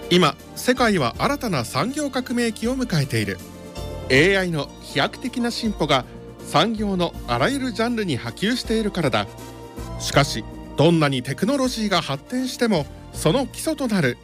今世界は新たな産業革命期を迎えている。 AI の飛躍的な進歩が産業のあらゆるジャンルに波及しているからだ。しかしどんなにテクノロジーが発展しても、その基礎となる